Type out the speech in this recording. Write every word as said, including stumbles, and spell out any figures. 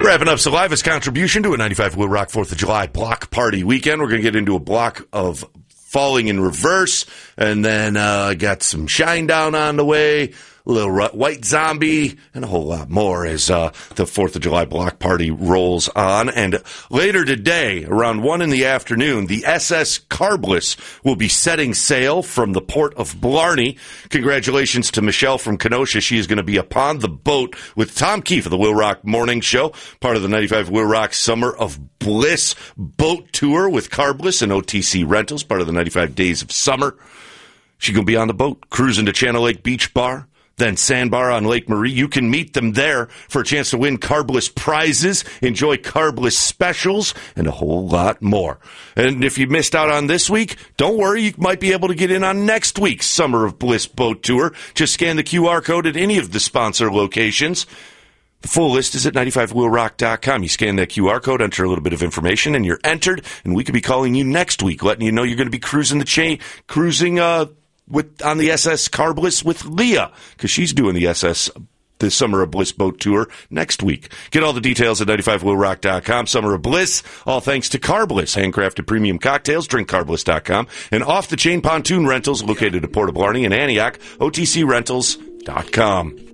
Wrapping up Saliva's contribution to a ninety-five Will Rock fourth of July block party weekend. We're going to get into a block of Falling in Reverse, and then uh, got some Shinedown on the way, a little White Zombie, and a whole lot more as uh, the fourth of July block party rolls on. And later today, around one in the afternoon, the S S Carbless will be setting sail from the port of Blarney. Congratulations to Michelle from Kenosha. She is going to be upon the boat with Tom Keefe of the Will Rock Morning Show, part of the ninety-five Will Rock Summer of Bliss boat tour with Carbless and O T C Rentals, part of the ninety-five Days of Summer. She's going to be on the boat, cruising to Channel Lake Beach Bar, then Sandbar on Lake Marie. You can meet them there for a chance to win Carbless prizes, enjoy Carbless specials, and a whole lot more. And if you missed out on this week, don't worry, you might be able to get in on next week's Summer of Bliss boat tour. Just scan the Q R code at any of the sponsor locations. The full list is at ninety-five will rock dot com. You scan that Q R code, enter a little bit of information, and you're entered. And we could be calling you next week, letting you know you're going to be cruising the chain, cruising uh, with on the S S Carbless with Leah, because she's doing the S S the Summer of Bliss boat tour next week. Get all the details at ninety-five will rock dot com. Summer of Bliss, all thanks to Carbless, handcrafted premium cocktails, drink carbless dot com, and Off the Chain Pontoon Rentals, located at Port of Blarney and Antioch, O T C rentals dot com.